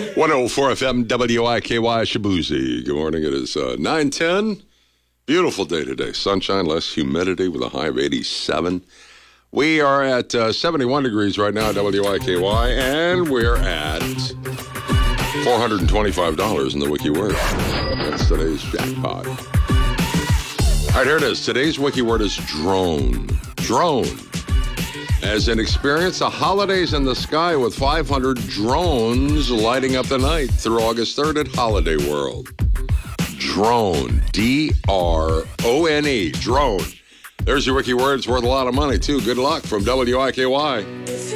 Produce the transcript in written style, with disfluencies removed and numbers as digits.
104 FM WIKY Shabuzi. Good morning. It is 9:10. Beautiful day today. Sunshine, less humidity with a high of 87. We are at 71 degrees right now at WIKY, and we're at $425 in the Wiki Word. That's today's jackpot. All right, here it is. Today's Wiki Word is drone. Drone. As in, experience the holidays in the sky with 500 drones lighting up the night through August 3rd at Holiday World. Drone. D-R-O-N-E. Drone. There's your Wiki Word. It's worth a lot of money, too. Good luck from WIKY.